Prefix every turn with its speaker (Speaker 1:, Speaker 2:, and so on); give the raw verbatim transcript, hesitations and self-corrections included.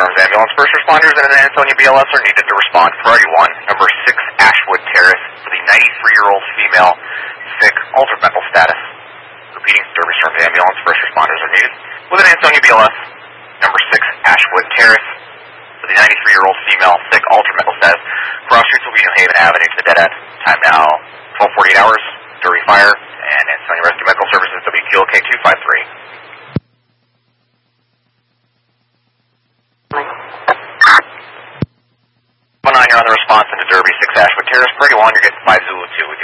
Speaker 1: Storms ambulance. First responders in an Ansonia B L S are needed to respond. Priority one, number six Ashwood Terrace for the ninety-three-year-old female, sick, altered mental status. Repeating, Derby Storms ambulance. First responders are needed with an Ansonia B L S. Number six Ashwood Terrace for the ninety-three-year-old female, sick, altered mental status. Cross streets will be New Haven Avenue to the dead end. Time now twelve forty-eight hours. Derby Fire and Ansonia Rescue Medical Services, W Q L K two five three. One nine, you're on the response into Derby, six Ashwood Terrace. Priority one, you're getting five Zulu two with you.